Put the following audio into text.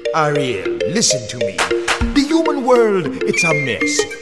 Ariel, listen to me. The human world, it's a mess.